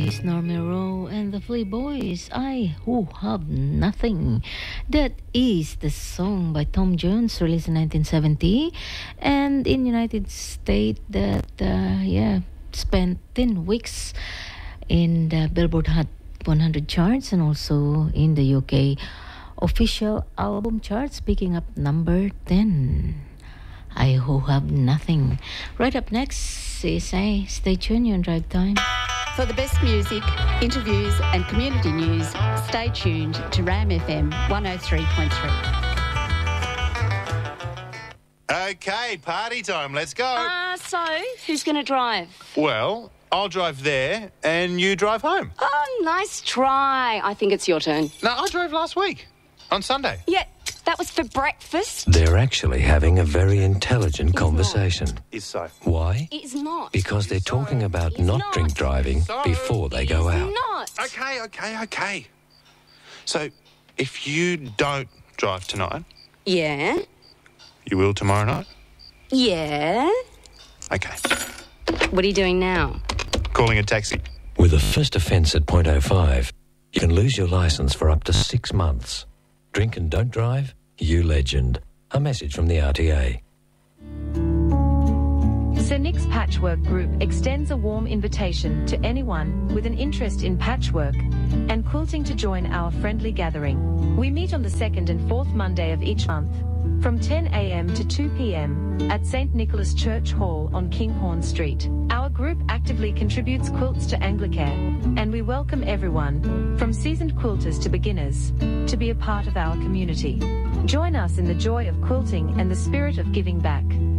is Norma Rowe and the Flea Boys. I Who Have Nothing. That is the song by Tom Jones, released in 1970, and in United States that spent 10 weeks in the Billboard Hot 100 charts and also in the UK official album charts, picking up number 10. I Who Have Nothing. Right up next is Stay tuned, you're on Drive Time. For the best music, interviews and community news, stay tuned to RAM FM 103.3. Okay, party time, let's go. So, who's going to drive? Well, I'll drive there and you drive home. Oh, nice try. I think it's your turn. No, I drove last week, on Sunday. Yeah, that was for breakfast. They're actually having a very intelligent conversation. Is so. Why? It's not. Because they're talking about It's not not. drink driving before they go out. Not. Okay. So, if you don't drive tonight, Yeah. You will tomorrow night? Yeah. Okay. What are you doing now? Calling a taxi. With a first offence at .05, you can lose your licence for up to 6 months. Drink and don't drive? You legend. A message from the RTA. Sir Nick's Patchwork Group extends a warm invitation to anyone with an interest in patchwork and quilting to join our friendly gathering. We meet on the second and fourth Monday of each month from 10 a.m. to 2 p.m. at St. Nicholas Church Hall on Kinghorn Street. Our group actively contributes quilts to Anglicare, and we welcome everyone, from seasoned quilters to beginners, to be a part of our community. Join us in the joy of quilting and the spirit of giving back.